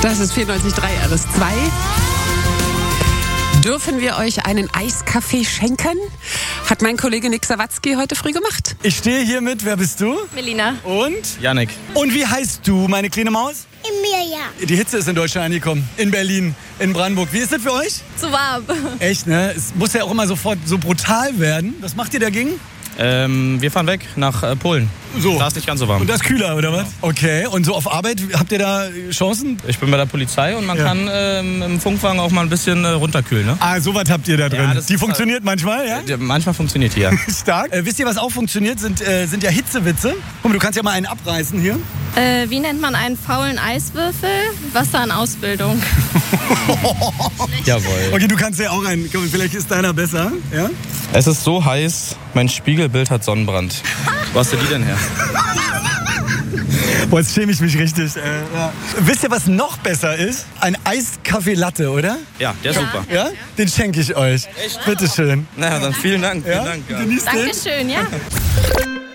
Das ist 94.3 RS2. Dürfen wir euch einen Eiskaffee schenken? Hat mein Kollege Nick Sawatzki heute früh gemacht. Ich stehe hier mit, wer bist du? Melina. Und? Janik. Und wie heißt du, meine kleine Maus? Emilia. Die Hitze ist in Deutschland angekommen. In Berlin, in Brandenburg. Wie ist das für euch? Zu warm. Echt, ne? Es muss ja auch immer sofort so brutal werden. Was macht ihr dagegen? Wir fahren weg nach Polen. So. Da ist nicht ganz so warm. Und das ist kühler, oder was? Okay, und so auf Arbeit, habt ihr da Chancen? Ich bin bei der Polizei und man kann im Funkwagen auch mal ein bisschen runterkühlen. Ne? Ah, sowas habt ihr da drin. Ja, die funktioniert manchmal, ja? Manchmal funktioniert die, ja. Stark. Wisst ihr, was auch funktioniert? Sind ja Hitzewitze. Guck mal, du kannst ja mal einen abreißen hier. Wie nennt man einen faulen Eiswürfel? Wasser in Ausbildung. Jawohl. Okay, du kannst ja auch einen. Komm, vielleicht ist deiner besser. Ja? Es ist so heiß, mein Spiegelbild hat Sonnenbrand. Wo hast du die denn her? Boah, jetzt schäme ich mich richtig. Ja. Wisst ihr, was noch besser ist? Ein Eiskaffee Latte, oder? Ja, der ist super. Ja? Den schenke ich euch. Echt? Bitteschön. Na, dann vielen Dank. Ja? Vielen Dank. Ja. Genießt den. Dankeschön, ja.